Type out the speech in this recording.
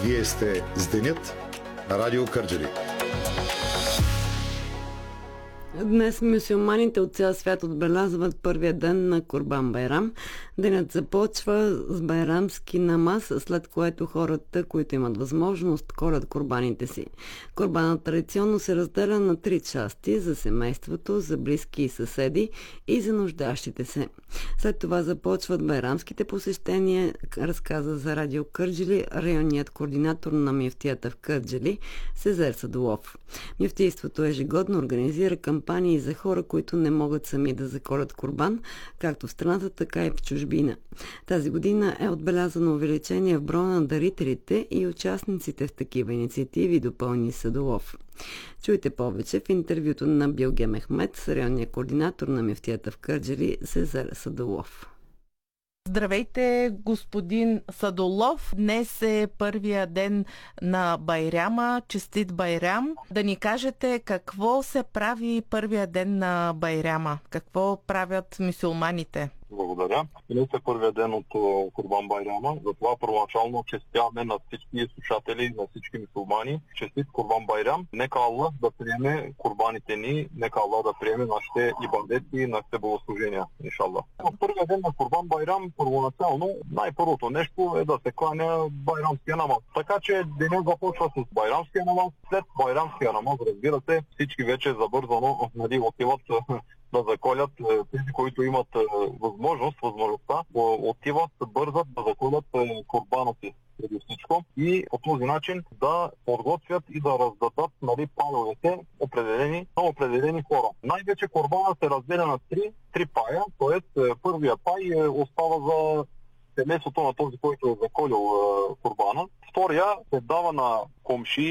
Вие сте с Денят на Радио Кърджали. Днес мюсюлманите от цял свят отбелязват първия ден на Курбан Байрам. Денят започва с байрамски намаз, след което хората, които имат възможност, колят курбаните си. Курбанът традиционно се разделя на 3 части: за семейството, за близки и съседи и за нуждащите се. След това започват байрамските посещения, разказа за Радио Кърджали районният координатор на мюфтията в Кърджали Сезер Садолов. Мюфтийството ежегодно организира кампании за хора, които не могат сами да заколят курбан, както в страната, така и в чужбина. Тази година е отбелязано увеличение в броя на дарителите и участниците в такива инициативи, допълни Садолов. Чуйте повече в интервюто на Билге Мехмед с районния координатор на мюфтията в Кърджали Сезер Садолов. Здравейте, господин Садолов. Днес е първия ден на Байрама. Честит Байрам. Да ни кажете какво се прави първия ден на Байрама? Какво правят мюсюлманите? Благодаря. Днес е първия ден от Курбан Байрама. Затова първоначално честяваме на всички слушатели, на всички мюсюлмани. Честит Курбан Байрам. Нека Аллах да приеме курбаните ни, нека Аллах да приеме нашите ибадети, нашите богослужения, иншаллах. В първия ден на Курбан Байрам първоначално най-първото нещо е да се кланя байрамския намаз. Така че денят започва с байрамския намаз. След байрамския намаз, разбира се, всички вече забързано отиват да заколят. Тези, които имат възможността, отиват, бързат да заколят курбана си преди всичко и по този начин да подготвят и да раздадат пайловете на определени хора. Най-вече курбана се разделя на три пая, т.е. първия пай остава за семейството на този, който е заколил курбана. Втория се дава на комши